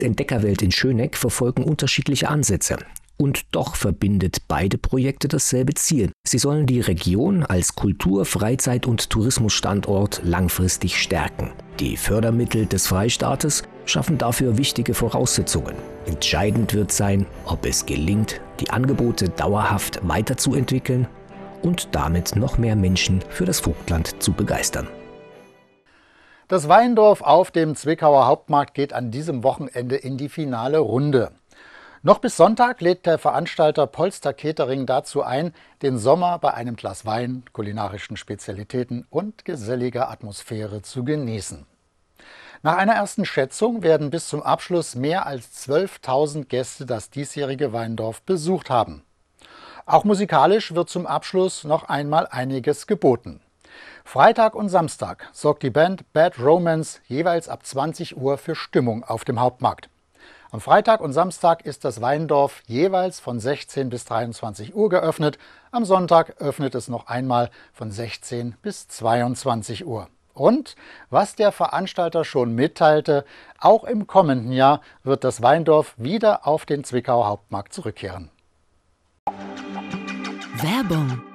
Entdeckerwelt in Schöneck verfolgen unterschiedliche Ansätze. Und doch verbindet beide Projekte dasselbe Ziel. Sie sollen die Region als Kultur-, Freizeit- und Tourismusstandort langfristig stärken. Die Fördermittel des Freistaates schaffen dafür wichtige Voraussetzungen. Entscheidend wird sein, ob es gelingt, die Angebote dauerhaft weiterzuentwickeln und damit noch mehr Menschen für das Vogtland zu begeistern. Das Weindorf auf dem Zwickauer Hauptmarkt geht an diesem Wochenende in die finale Runde. Noch bis Sonntag lädt der Veranstalter Polster Catering dazu ein, den Sommer bei einem Glas Wein, kulinarischen Spezialitäten und geselliger Atmosphäre zu genießen. Nach einer ersten Schätzung werden bis zum Abschluss mehr als 12.000 Gäste das diesjährige Weindorf besucht haben. Auch musikalisch wird zum Abschluss noch einmal einiges geboten. Freitag und Samstag sorgt die Band Bad Romance jeweils ab 20 Uhr für Stimmung auf dem Hauptmarkt. Am Freitag und Samstag ist das Weindorf jeweils von 16 bis 23 Uhr geöffnet. Am Sonntag öffnet es noch einmal von 16 bis 22 Uhr. Und, was der Veranstalter schon mitteilte, auch im kommenden Jahr wird das Weindorf wieder auf den Zwickauer Hauptmarkt zurückkehren. Werbung